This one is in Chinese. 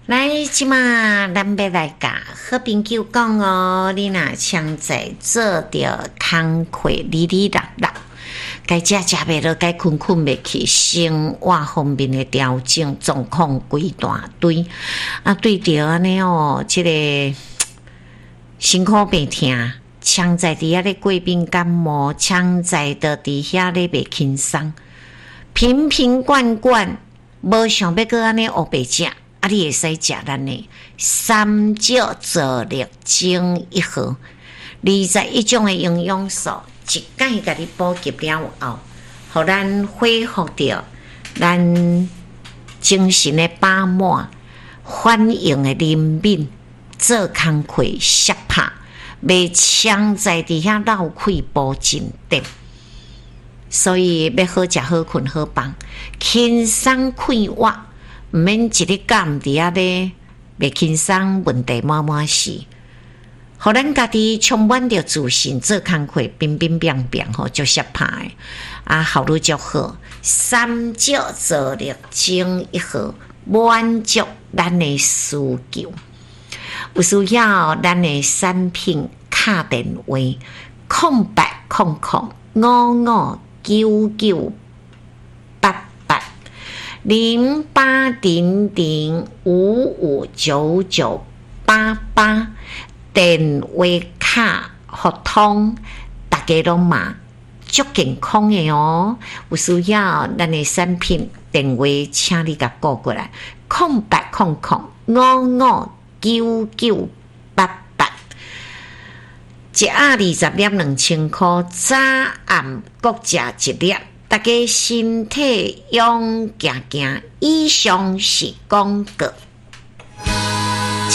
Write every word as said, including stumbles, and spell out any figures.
来，即马咱要来甲好朋友讲哦，你若常在做着工课哩哩啦啦，该食食袂落，该困困袂去，生活方面的调整状况规大堆啊，对着安尼哦，即、这个辛苦白听，常在伫遐咧过敏感冒，常在的伫遐咧袂轻松，瓶瓶罐罐，无想要搁安尼黑白食。啊，你会使食咱的三椒做力精一盒，二十一种的营养素，一概甲你补给了后，互咱恢复着咱精神的饱满，反应的灵敏，做工课适拍，袂常在伫遐闹气无进展。所以要好食好困好放，轻松快活。毋免一日干伫遐咧，袂轻松，问题满满是，互咱家己充满着自信，做工课乒乒乓乓吼，足适拍诶，啊，效率足好。三椒做力精一盒，满足咱诶需求。有需要咱诶产品，敲电话空八空空五五九九。零八零零五五九九八八电话卡互通，大家拢嘛足健康的哦。有需要咱的产品，电话请你甲拨过来，空八空空五五九九八八。一盒二十粒两千块，早暗各食一粒。大家身体勇行行，以上是广告。